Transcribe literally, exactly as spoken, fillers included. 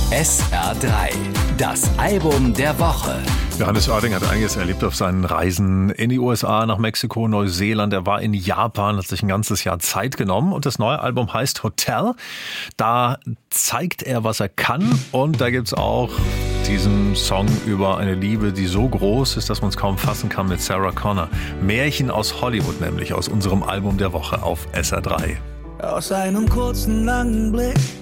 S R drei, das Album der Woche. Johannes Oerding hat einiges erlebt auf seinen Reisen in die U S A, nach Mexiko, Neuseeland. Er war in Japan, hat sich ein ganzes Jahr Zeit genommen und das neue Album heißt Hotel. Da zeigt er, was er kann, und da gibt's auch diesen Song über eine Liebe, die so groß ist, dass man es kaum fassen kann, mit Sarah Connor. Märchen aus Hollywood, nämlich aus unserem Album der Woche auf S R drei. Aus einem kurzen, langen Blick